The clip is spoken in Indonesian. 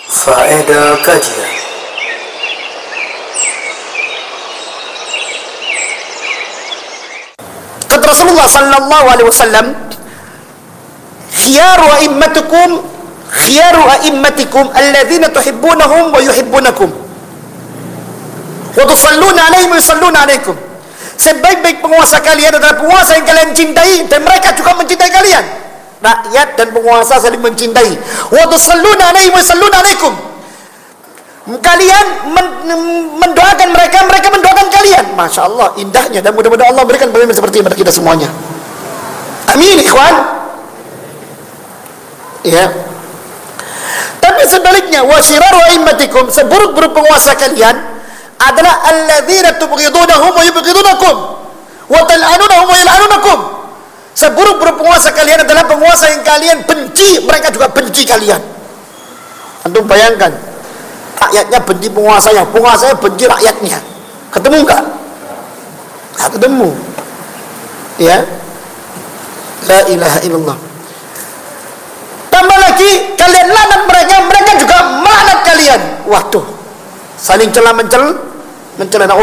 Faedah kajian. Kata Rasulullah sallallahu alaihi wasallam, khiyaru a'immatikum alladzina tuhibbunahum wa yuhibbunakum wa tusalluna alaihim wa yusalluna alaikum. Sebaik-baik penguasa kalian adalah penguasa yang kalian cintai dan mereka juga mencintai kalian. Rakyat dan penguasa saling mencintai. Wa tusalluna alaihim wa yusalluna alaikum. Kalian mendoakan mereka, mereka mendoakan kalian. Masya Allah, indahnya. Dan mudah-mudahan Allah berikan pemimpin seperti kepada kita semuanya. Amin, ikhwan. Ya. Tapi sebaliknya, wa syiraru a'immatikum, seburuk-buruk penguasa kalian adalah alladzina tubghidunahum wa yubghidunakum wa tal'anunahum wa yal'anunakum. Seburuk-buruk penguasa kalian adalah penguasa yang kalian benci, mereka juga benci kalian. Antum bayangkan, rakyatnya benci penguasanya, penguasanya benci rakyatnya. Ketemu enggak? Enggak ketemu. Ya. La ilaha illallah. Tambah lagi, kalian laknat mereka, mereka juga melaknat kalian. Waduh, saling celah mencela.